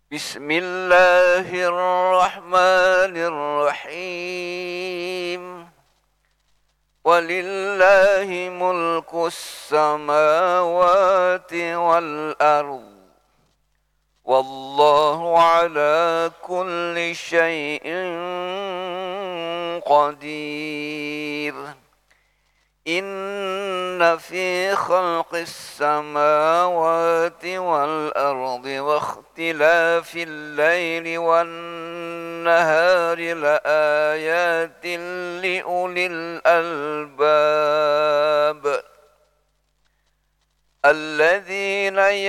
بسم الله الرحمن الرحيم ولله ملك السماوات والأرض والله على كل شيء قدير إن في خلق السماوات والأرض واختلاف الليل والنهار لآيات لأولي الألباب الذين